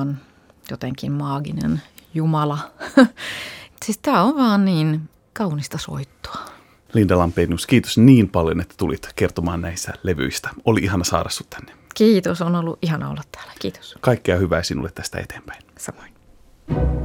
vaan jotenkin maaginen Jumala. Siis tämä on vaan niin kaunista soittoa. Linda Lampenius, kiitos niin paljon, että tulit kertomaan näistä levyistä. Oli ihana saada sut tänne. Kiitos, on ollut ihana olla täällä. Kiitos. Kaikkea hyvää sinulle tästä eteenpäin. Samoin.